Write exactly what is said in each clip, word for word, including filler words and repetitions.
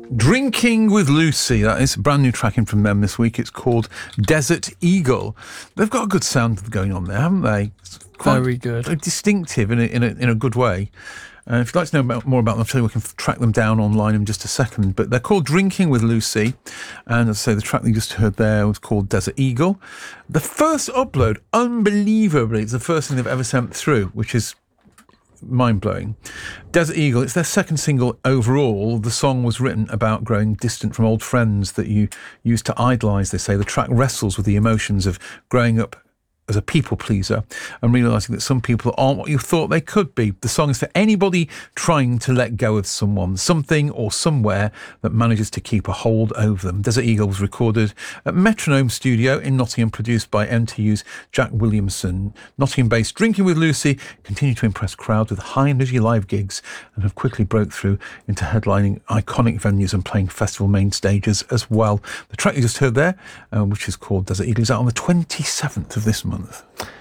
Drinking with Lucy, that is a brand new track in from them this week. It's called Desert Eagle. They've got a good sound going on there, haven't they? It's quite very good. Distinctive in a, in a, in a good way. Uh, if you'd like to know about, more about them, I'll tell you we can track them down online in just a second. But they're called Drinking with Lucy. And as I say, the track that you just heard there was called Desert Eagle. The first upload, unbelievably, it's the first thing they've ever sent through, which is mind-blowing. Desert Eagle, it's their second single overall. The song was written about growing distant from old friends that you used to idolise, they say. The track wrestles with the emotions of growing up as a people pleaser and realising that some people aren't what you thought they could be. The song is for anybody trying to let go of someone, something or somewhere that manages to keep a hold over them. Desert Eagle was recorded at Metronome Studio in Nottingham, produced by M T U's Jack Williamson. Nottingham-based Drinking with Lucy continue to impress crowds with high-energy live gigs and have quickly broke through into headlining iconic venues and playing festival main stages as well. The track you just heard there, uh, which is called Desert Eagle, is out on the twenty-seventh of this month.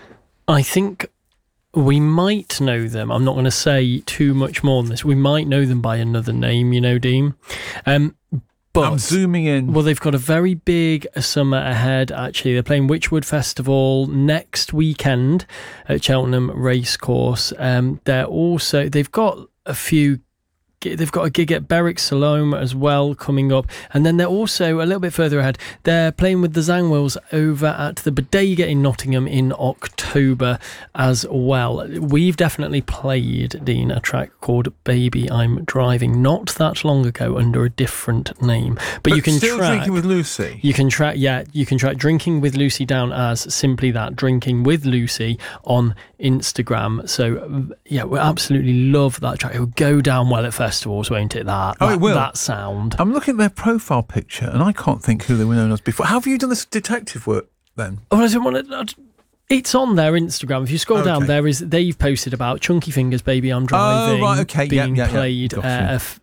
I think we might know them. I'm not going to say too much more than this. We might know them by another name, you know, Dean. Um, but, I'm zooming in. Well, they've got a very big summer ahead, actually. They're playing Witchwood Festival next weekend at Cheltenham Racecourse. Um, they're also, they've got a few They've got a gig at Berwick Salome as well coming up. And then they're also, a little bit further ahead, they're playing with the Zangwills over at the Bodega in Nottingham in October as well. We've definitely played, Dean, a track called Baby I'm Driving not that long ago under a different name. But, but you can still track... Drinking with Lucy? You can track, yeah, you can track Drinking with Lucy down as simply that, Drinking with Lucy on Instagram. So, yeah, we absolutely love that track. It will go down well at festivals, won't it? That, oh, that, it will. That sound. I'm looking at their profile picture and I can't think who they were known as before. How have you done this detective work then? Oh, I didn't want to... It's on their Instagram. If you scroll okay. down, there is they've posted about Chunky Fingers, Baby I'm Driving, oh, right, okay. being yeah, yeah, played yeah. uh, f-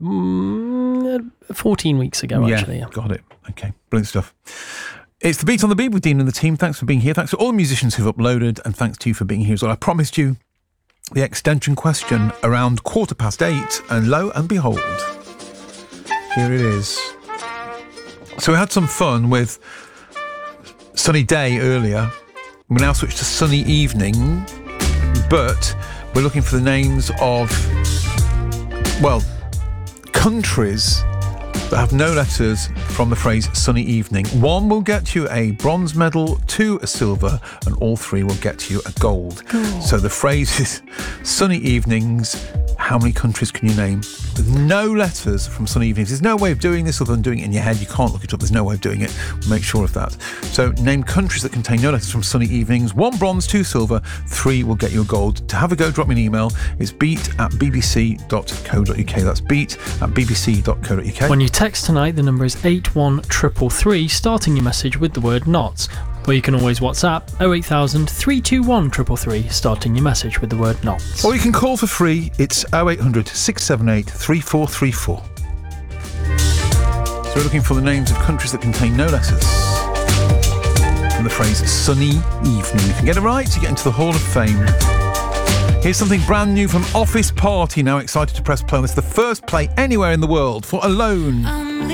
mm, fourteen weeks ago, yeah, actually. Yeah, got it. Okay, brilliant stuff. It's The Beat on the Beat with Dean and the team. Thanks for being here. Thanks to all the musicians who've uploaded, and thanks to you for being here as well. I promised you the extension question around quarter past eight, and lo and behold, here it is. So we had some fun with Sunny Day earlier. We now switch to Sunny Evening, but we're looking for the names of, well, countries that have no letters from the phrase Sunny Evening. One will get you a bronze medal, two a silver, and all three will get you a gold. Oh. So the phrase is Sunny Evenings. How many countries can you name with no letters from Sunny Evenings? There's no way of doing this other than doing it in your head. You can't look it up. There's no way of doing it. We'll make sure of that. So name countries that contain no letters from Sunny Evenings. One bronze, two silver, three will get you a gold. To have a go, drop me an email. It's beat at b b c dot co dot u k. That's beat at b b c dot co dot u k. When you text tonight, the number is eight one three three three, starting your message with the word not. Or you can always WhatsApp oh eight thousand, three two one, three three three, starting your message with the word not. Or you can call for free. It's oh eight hundred, six seven eight, three four three four. So we're looking for the names of countries that contain no letters and the phrase Sunny Evening. If you get it right, you get into the Hall of Fame. Here's something brand new from Office Party. Now excited to press play on this. The first play anywhere in the world for Alone. Um,